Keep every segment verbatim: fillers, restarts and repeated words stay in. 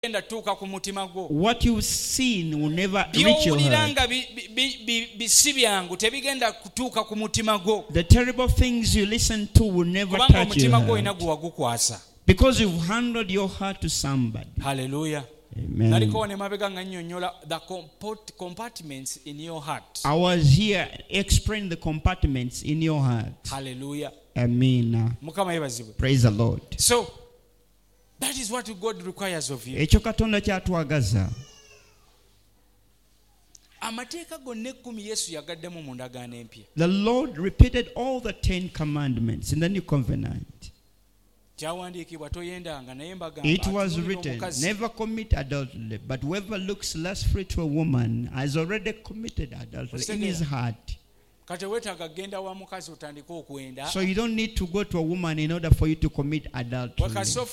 What you've seen will never reach your heart. The terrible things you listen to will never touch your heart. Because you've handed your heart to somebody. Hallelujah. Amen. The compartments in your heart. I was here explaining the compartments in your heart. Hallelujah. Amen. Praise the Lord. So, that is what God requires of you. The Lord repeated all the Ten Commandments in the New Covenant. It was written, never commit adultery, but whoever looks lustfully to a woman has already committed adultery in his heart. So you don't need to go to a woman in order for you to commit adultery.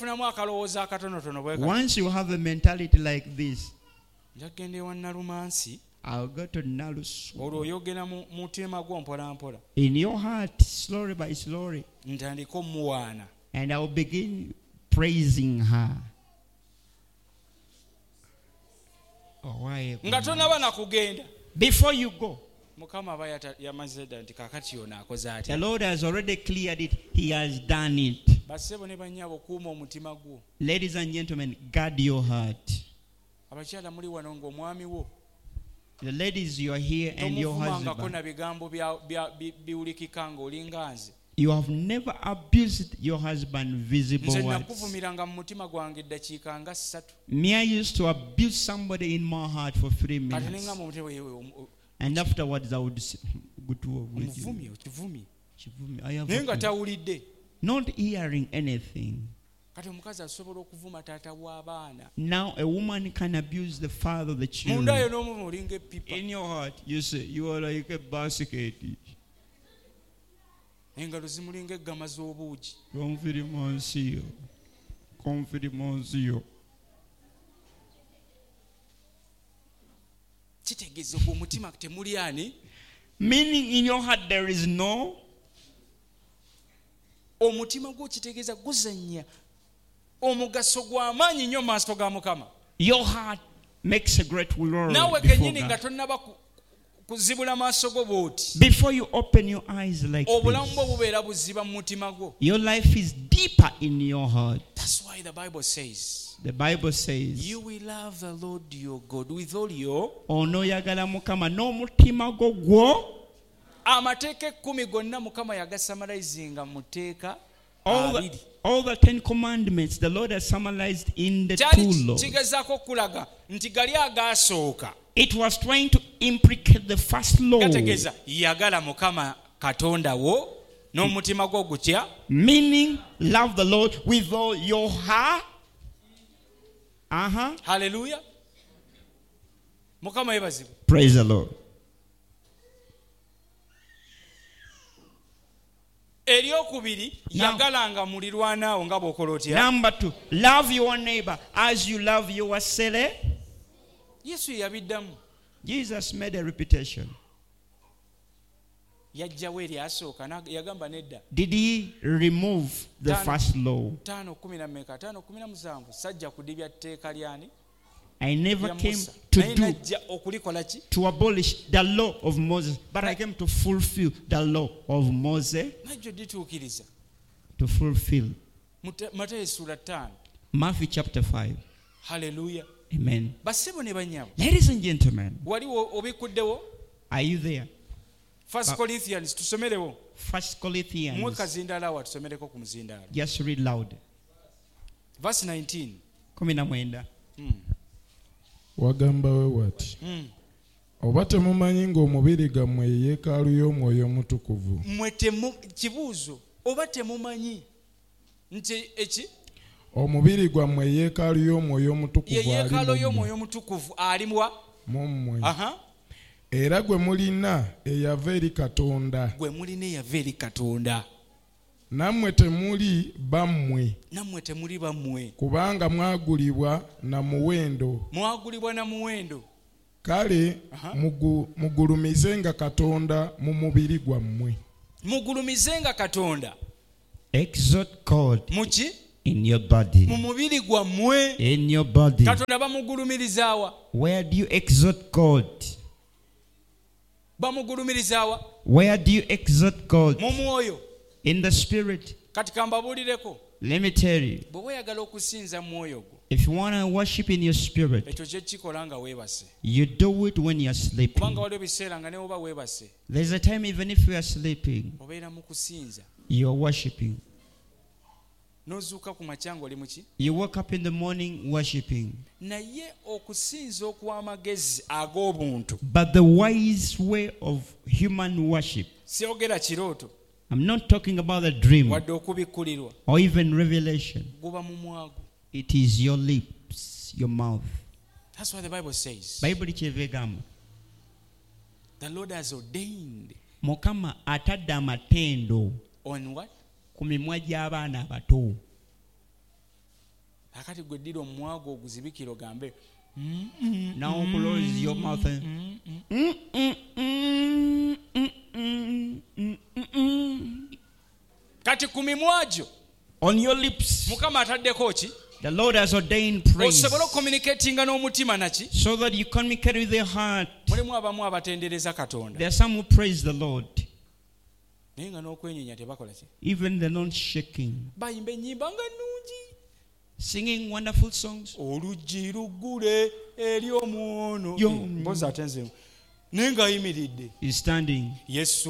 Once you have a mentality like this, I'll go to Nalus. In your heart, slowly by slowly. And I'll begin praising her. Oh, why? Before you go, the Lord has already cleared it. He has done it. Ladies and gentlemen, guard your heart. The ladies, you are here and your husband. You have never abused your husband visible words. Me, I used to abuse somebody in my heart for three minutes. And afterwards I would say, I have not hearing anything. Now a woman can abuse the father of the children. In your heart, you say, you are like a basket. Confirmation. Confirmation. Meaning in your heart there is no. Your heart makes a great glory before God. Before you open your eyes like this, your life is deeper in your heart. That's why the Bible says, the Bible says, you will love the Lord your God with all your amateeka ekkumi gonna Mukama yagasummarizing muteeka all the, all the Ten Commandments the Lord has summarized in the two laws. It was trying to implicate the first law. Meaning, love the Lord with all your heart. Uh-huh. Hallelujah. Praise the Lord. Number two, love your neighbor as you love yourself. Jesus made a reputation. Did he remove the first law? I never came to do, to abolish the law of Moses, but I came to fulfill the law of Moses. To fulfill. Matthew chapter five. Hallelujah. Amen. Ladies and gentlemen, are you there? First Corinthians, tusomerewo. First Corinthians. Mwe kazindala wa tusomereko ku muzindala. Just read loud. Verse nineteen. kumi na mwenda. Mm. Wagamba we wati. Mm. Oba temumanyi ng'omubiri gammwe yeekaalu y'Omwoyo Omutukuvu. Mmwe temu kibuuzo. Oba temumanyi nti eki omubiri gwammwe yeekaalu y'Omwoyo Omutukuvu ali mu mmwe. Yeekaalu y'Omwoyo Omutukuvu ali mu mmwe. Aha. Era gwe mulina eyava eri Katonda. Gwe mulina eyava eri Katonda. Nammwe temuli bammwe. Nammwe temuli bammwe. Kubanga mwagulibwa na muwendo. Mwagulibwa na muwendo. Kale mugu, mugulumizenga Katonda mu mubiri gwammwe. Mugulumizenga Katonda. Exalt God Muchi? In your body. mu mubiri gwammwe. In your body. Katonda bamugulumirizaawa. Where do you exalt God? Bamugulumirizaawa. Where do you exalt God? Mu mwoyo. In the spirit. Kati kambabuulireko. Let me tell you. Bwe weeyagala okusinza mu mwoyo gwo. If you want to worship in your spirit, ekyo kye kikola nga weebase. you do it when you are sleeping. Kubanga waliwo ebiseera nga ne oba weebase. There's a time even if you are sleeping, obeera mu kusinza. you are worshiping. N'ozuuka ku makya ng'oli mu ki? You wake up in the morning worshiping. Naye okusinza okw'amagezi ag'obuntu. But the wise way of human worship, Siyogera kirooto. I'm not talking about a dream wadde okubikkulirwa. or even revelation. Guba mu mwago. It is your lips, your mouth. That's what the Bible says. Bible kyevegamba. The Lord has ordained. Mukama atadde amatendo On what? ku mimwa gy'abaana abato. Akati gwe ddira omwago oguzibikira ogambe. Now close your mouth. Kati ku mimwa gyo. On your lips. Mukama ataddeko ki? The Lord has ordained praise Osobole okommunicatinga n'omutima naki? so that you communicate with your heart. Mulimu abamu abatendereza Katonda. There are some who praise the Lord. Naye nga n'okwenyenya tebakola ki? Even they're not shaking. Bayimba ennyimba nga nnungi. Singing wonderful songs. Oluggi luggule eri omwono. Yo. Mpozi ate nze. Naye ng'ayimiridde. He's standing. Yesu